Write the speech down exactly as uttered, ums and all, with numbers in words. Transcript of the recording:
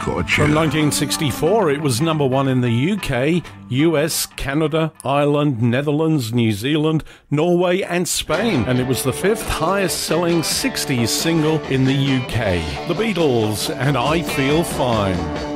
Gotcha. From nineteen sixty-four, it was number one in the U K, U S, Canada, Ireland, Netherlands, New Zealand, Norway and Spain, and it was the fifth highest-selling sixties single in the U K. The Beatles and I Feel Fine.